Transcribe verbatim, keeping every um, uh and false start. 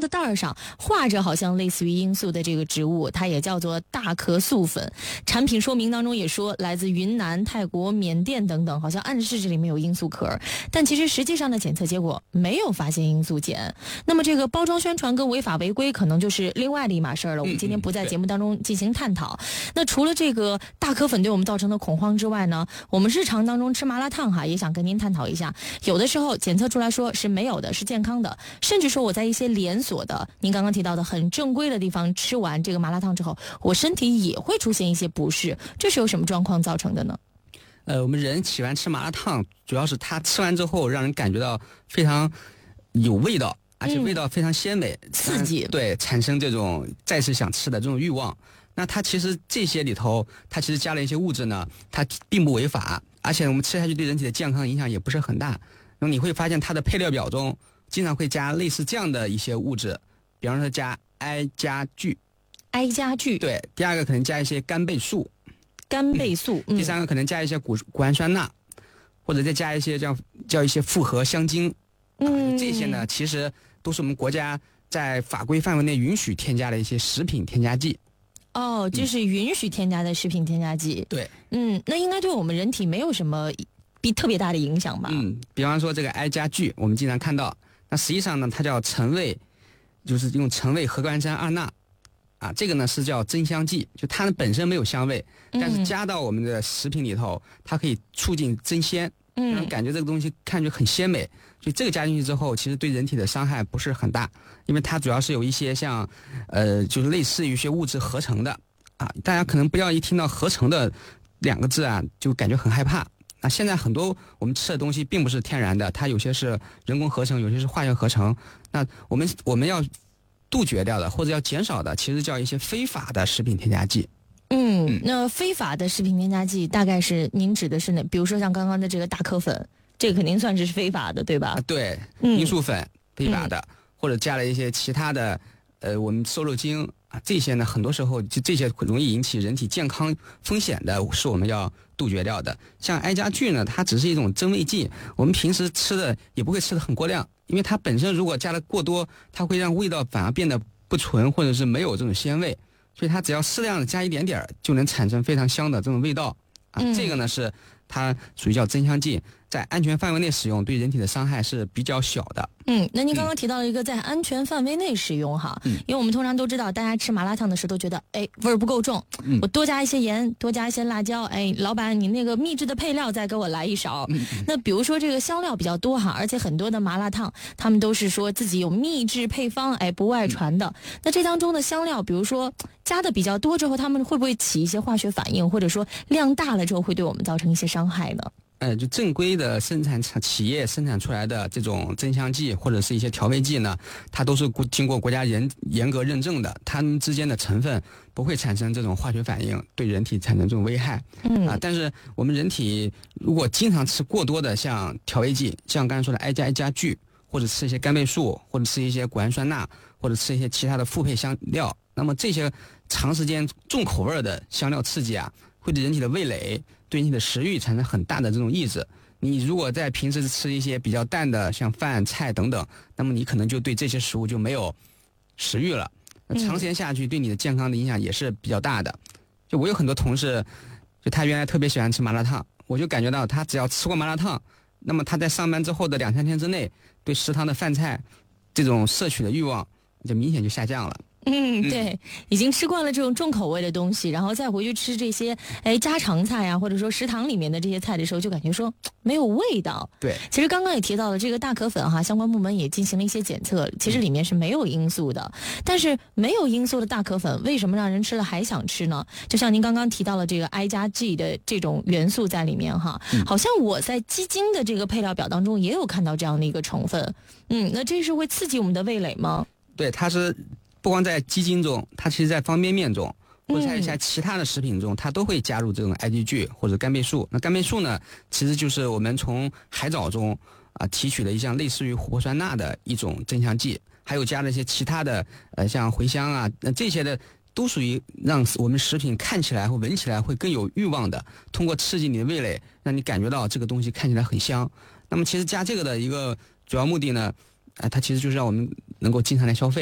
的袋儿上画着好像类似于罂粟的这个植物，它也叫做大壳粟粉。产品说明当中也说来自云南、泰国、缅甸等等，好像暗示这里面有罂粟壳，但其实实际上的检测结果没有发现罂粟碱。那么这个包装宣传跟违法违规可能就是另外的一码事儿了，我们今天不在节目当中进行探讨。那除了这个大壳粉对我们造成的恐慌之外呢，我们日常当中吃麻辣烫哈，也想跟您探讨一下，有的时候检测出来说是没有的，是健康的，甚至说我在一些连锁的您刚刚提到的很正规的地方吃完这个麻辣烫之后，我身体也会出现一些不适，这是由什么状况造成的呢？ 呃，我们人喜欢吃麻辣烫，主要是它吃完之后让人感觉到非常有味道，而且味道非常鲜美， 嗯、刺激， 对，产生这种再次想吃的这种欲望。那它其实这些里头，它其实加了一些物质呢，它并不违法，而且我们吃下去对人体的健康影响也不是很大。那么你会发现它的配料表中经常会加类似这样的一些物质，比方说加埃加聚， 埃加聚， 对，第二个可能加一些甘倍素， 甘倍素， 嗯、第三个可能加一些谷谷氨酸钠，或者再加一些叫叫一些复合香精，嗯、啊，这些呢其实都是我们国家在法规范围内允许添加的一些食品添加剂。 哦，就是允许添加的食品添加剂。 对， 嗯，那应该对我们人体没有什么比特别大的影响吧？ 嗯，比方说这个埃加聚，我们经常看到，那实际上呢，它叫陈味，就是用陈味核苷酸二钠，啊，这个呢是叫增香剂，就它本身没有香味，但是加到我们的食品里头，它可以促进增鲜，嗯，感觉这个东西看着很鲜美。所以这个加进去之后，其实对人体的伤害不是很大，因为它主要是有一些像，呃，就是类似于一些物质合成的啊。大家可能不要一听到合成的两个字啊，就感觉很害怕。啊，现在很多我们吃的东西并不是天然的，它有些是人工合成，有些是化学合成。那我们我们要杜绝掉的或者要减少的，其实叫一些非法的食品添加剂。 嗯，嗯那非法的食品添加剂大概是您指的是哪？比如说像刚刚的这个大壳粉。这个肯定算是非法的，对吧？ 啊、对，罂粟粉、嗯、非法的、嗯，或者加了一些其他的，呃，我们瘦肉精啊，这些呢，很多时候就这些容易引起人体健康风险的，是我们要杜绝掉的。像埃加聚呢，它只是一种增味剂，我们平时吃的也不会吃的很过量，因为它本身如果加的过多，它会让味道反而变得不纯，或者是没有这种鲜味，所以它只要适量的加一点点，就能产生非常香的这种味道啊。嗯、这个呢是它属于叫增香剂。在安全范围内使用，对人体的伤害是比较小的。 嗯，那您刚刚提到了一个在安全范围内使用哈，嗯，因为我们通常都知道，大家吃麻辣烫的时候都觉得，哎，味儿不够重，嗯，我多加一些盐，多加一些辣椒，哎，老板你那个秘制的配料再给我来一勺。嗯、那比如说这个香料比较多哈，而且很多的麻辣烫他们都是说自己有秘制配方，哎，不外传的。嗯、那这当中的香料，比如说加的比较多之后，他们会不会起一些化学反应，或者说量大了之后会对我们造成一些伤害呢？ 呃，就正规的生产企业生产出来的这种增香剂或者是一些调味剂呢，它都是经过国家严严格认证的，它们之间的成分不会产生这种化学反应，对人体产生这种危害。嗯啊，但是我们人体如果经常吃过多的像调味剂，像刚才说的埃加埃加聚，或者吃一些甘倍素，或者吃一些谷氨酸钠，或者吃一些其他的复配香料，那么这些长时间重口味的香料刺激啊，会对人体的味蕾、对你的食欲产生很大的这种抑制。你如果在平时吃一些比较淡的，像饭菜等等，那么你可能就对这些食物就没有食欲了。长时间下去，对你的健康的影响也是比较大的。就我有很多同事，就他原来特别喜欢吃麻辣烫，我就感觉到他只要吃过麻辣烫，那么他在上班之后的两三天之内，对食堂的饭菜这种摄取的欲望就明显就下降了。 嗯，对，已经吃惯了这种重口味的东西，然后再回去吃这些哎家常菜啊，或者说食堂里面的这些菜的时候，就感觉说没有味道。 对， 其实刚刚也提到了这个大壳粉哈，相关部门也进行了一些检测，其实里面是没有罂粟的。但是没有罂粟的大壳粉，为什么让人吃了还想吃呢？就像您刚刚提到了这个 I 加 G 的这种元素在里面哈，嗯、好像我在鸡精的这个配料表当中也有看到这样的一个成分。嗯，那这是会刺激我们的味蕾吗？ 对，它是。不光在鸡精中，它其实在方便面中，或者在一些其他的食品中，它都会加入这种埃及聚或者甘倍素。那甘倍素呢，其实就是我们从海藻中啊提取的一项类似于琥珀酸钠的一种增香剂，还有加了一些其他的呃像茴香啊，那这些的都属于让我们食品看起来或闻起来会更有欲望的，通过刺激你的味蕾，让你感觉到这个东西看起来很香。那么其实加这个的一个主要目的呢，啊、呃，它其实就是让我们能够经常来消费。